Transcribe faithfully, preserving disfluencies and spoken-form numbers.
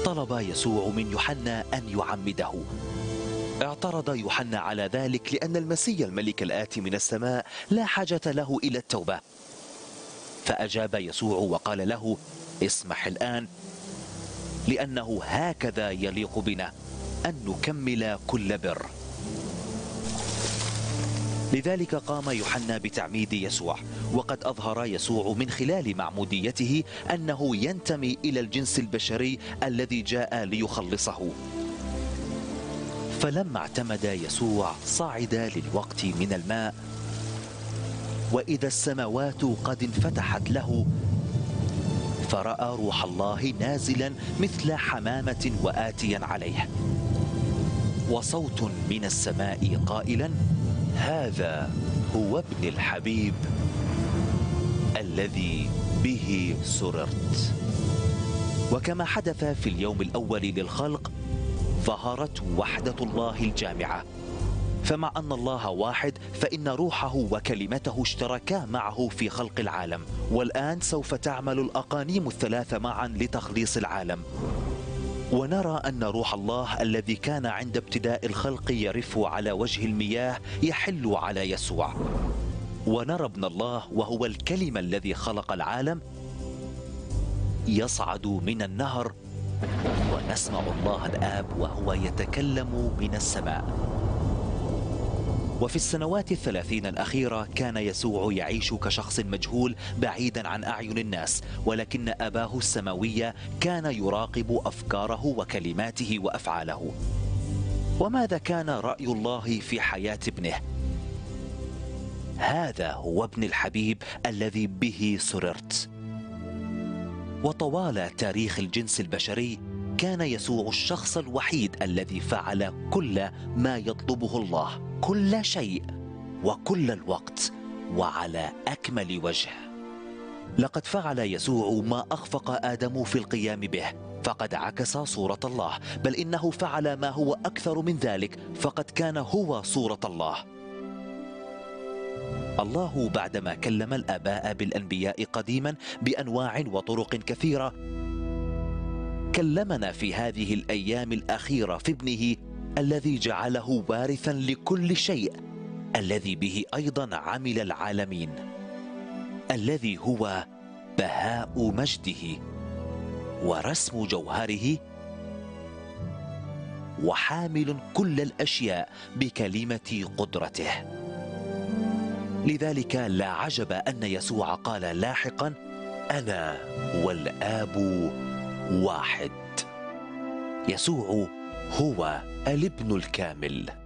طلب يسوع من يوحنا أن يعمده. اعترض يوحنا على ذلك لأن المسيا الملك الآتي من السماء لا حاجة له إلى التوبة. فأجاب يسوع وقال له: اسمح الآن، لأنه هكذا يليق بنا أن نكمل كل بر. لذلك قام يوحنا بتعميد يسوع، وقد أظهر يسوع من خلال معموديته أنه ينتمي إلى الجنس البشري الذي جاء ليخلصه. فلما اعتمد يسوع صعد للوقت من الماء، وإذا السماوات قد انفتحت له، فرأى روح الله نازلا مثل حمامة وآتيا عليه، وصوت من السماء قائلا: هذا هو ابن الحبيب الذي به سررت. وكما حدث في اليوم الأول للخلق، ظهرت وحدة الله الجامعة. فمع أن الله واحد، فإن روحه وكلمته اشتركا معه في خلق العالم، والآن سوف تعمل الأقانيم الثلاث معا لتخليص العالم. ونرى أن روح الله الذي كان عند ابتداء الخلق يرف على وجه المياه يحل على يسوع. ونرى ابن الله وهو الكلمة الذي خلق العالم يصعد من النهر، ونسمع الله الآب وهو يتكلم من السماء. وفي السنوات الثلاثين الأخيرة كان يسوع يعيش كشخص مجهول بعيدا عن أعين الناس، ولكن أباه السماوي كان يراقب أفكاره وكلماته وأفعاله. وماذا كان رأي الله في حياة ابنه؟ هذا هو ابن الحبيب الذي به سررت. وطوال تاريخ الجنس البشري كان يسوع الشخص الوحيد الذي فعل كل ما يطلبه الله، كل شيء وكل الوقت وعلى أكمل وجه. لقد فعل يسوع ما أخفق آدم في القيام به، فقد عكس صورة الله، بل إنه فعل ما هو أكثر من ذلك، فقد كان هو صورة الله. الله بعدما كلم الآباء بالأنبياء قديما بأنواع وطرق كثيرة، كلمنا في هذه الأيام الأخيرة في ابنه الذي جعله وارثا لكل شيء، الذي به أيضا عمل العالمين، الذي هو بهاء مجده ورسم جوهره، وحامل كل الأشياء بكلمة قدرته. لذلك لا عجب أن يسوع قال لاحقا: أنا والآب واحد. يسوع هو الابن الكامل.